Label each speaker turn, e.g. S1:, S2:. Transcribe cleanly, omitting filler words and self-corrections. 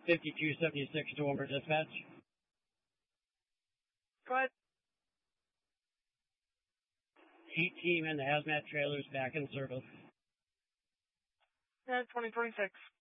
S1: 5276 to Wilmer Dispatch.
S2: Go ahead.
S1: Heat team and the hazmat trailers back in service.
S2: 2026.